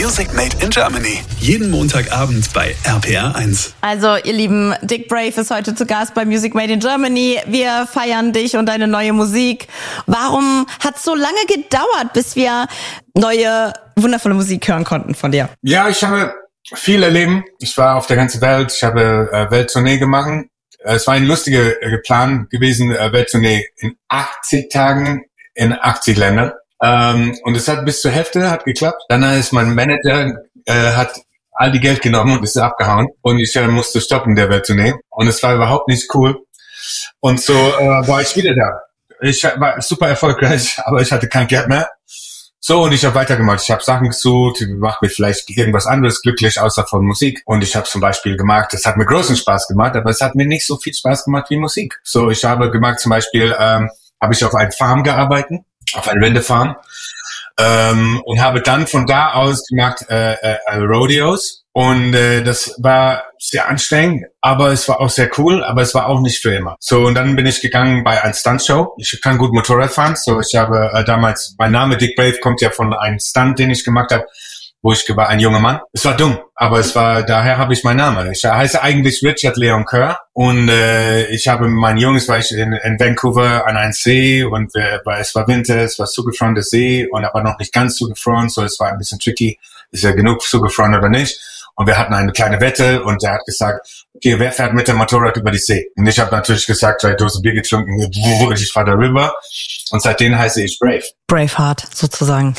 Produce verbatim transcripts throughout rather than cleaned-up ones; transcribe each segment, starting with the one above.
Music Made in Germany. Jeden Montagabend bei R P R eins. Also, ihr Lieben, Dick Brave ist heute zu Gast bei Music Made in Germany. Wir feiern dich und deine neue Musik. Warum hat es so lange gedauert, bis wir neue, wundervolle Musik hören konnten von dir? Ja, ich habe viel erlebt. Ich war auf der ganzen Welt. Ich habe äh, Welttournee gemacht. Es war ein lustiger äh, Plan gewesen, äh, Welttournee in achtzig Tagen in achtzig Ländern. Ähm, und es hat bis zur Hälfte hat geklappt. Dann ist mein Manager äh, hat all die Geld genommen und ist abgehauen. Und ich äh, musste stoppen der Welttournee. Und es war überhaupt nicht cool. Und so äh, war ich wieder da. Ich war super erfolgreich, aber ich hatte kein Geld mehr. So, und ich habe weitergemacht. Ich habe Sachen gesucht, mache mir vielleicht irgendwas anderes glücklich, außer von Musik. Und ich habe zum Beispiel gemacht, das hat mir großen Spaß gemacht, aber es hat mir nicht so viel Spaß gemacht wie Musik. So, ich habe gemacht zum Beispiel, ähm, habe ich auf einer Farm gearbeitet, auf einer Rinderfarm. Ähm, und habe dann von da aus gemacht äh, äh, Rodeos. Und äh, das war sehr anstrengend, aber es war auch sehr cool, aber es war auch nicht für immer. So, und dann bin ich gegangen bei einer Stuntshow. Ich kann gut Motorrad fahren, so ich habe äh, damals, mein Name Dick Brave kommt ja von einem Stunt, den ich gemacht habe, wo ich war ein junger Mann. Es war dumm, aber es war, daher habe ich meinen Namen. Ich heiße eigentlich Richard Leon Kerr und äh, ich habe mein Jungs, war ich in, in Vancouver an einem See und wir, es war Winter, es war zugefroren der See und aber noch nicht ganz zugefroren, so es war ein bisschen tricky, ist ja genug zugefroren oder nicht. Und wir hatten eine kleine Wette und er hat gesagt, okay, wer fährt mit dem Motorrad über die See? Und ich habe natürlich gesagt, zwei Dosen Bier getrunken, ich fahre darüber. Und seitdem heiße ich Brave. Braveheart, sozusagen.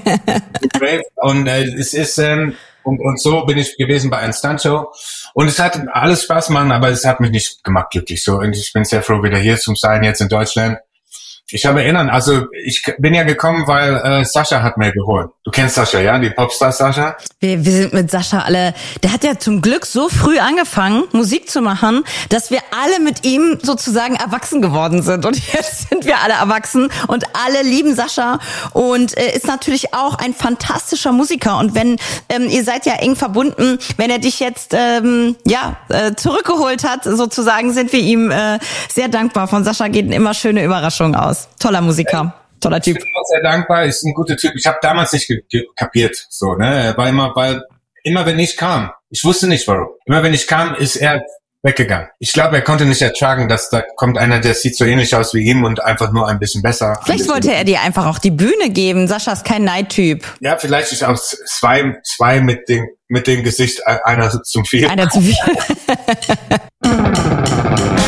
Brave. Und äh, es ist, ähm, und, und so bin ich gewesen bei einer Stuntshow. Und es hat alles Spaß gemacht, aber es hat mich nicht gemacht glücklich. So, und ich bin sehr froh, wieder hier zu sein, jetzt in Deutschland. Ich habe erinnern, also ich bin ja gekommen, weil äh, Sascha hat mir geholt. Du kennst Sascha, ja? Die Popstar Sascha? Wir, wir sind mit Sascha alle, der hat ja zum Glück so früh angefangen, Musik zu machen, dass wir alle mit ihm sozusagen erwachsen geworden sind. Und jetzt sind wir alle erwachsen und alle lieben Sascha und äh, ist natürlich auch ein fantastischer Musiker. Und wenn, ähm, ihr seid ja eng verbunden, wenn er dich jetzt ähm, ja äh, zurückgeholt hat, sozusagen, sind wir ihm äh, sehr dankbar. Von Sascha gehen immer schöne Überraschungen aus. Toller Musiker, toller Typ. Ich bin auch sehr dankbar, ist ein guter Typ. Ich habe damals nicht ge- ge- kapiert, so, ne, war immer, weil immer wenn ich kam, ich wusste nicht warum. Immer wenn ich kam, ist er weggegangen. Ich glaube, er konnte nicht ertragen, dass da kommt einer, der sieht so ähnlich aus wie ihm und einfach nur ein bisschen besser. Vielleicht bisschen wollte er dir einfach auch die Bühne geben. Sascha ist kein Neidtyp. Ja, vielleicht ist auch zwei, zwei mit dem, mit dem Gesicht einer zum viel. Einer zu viel.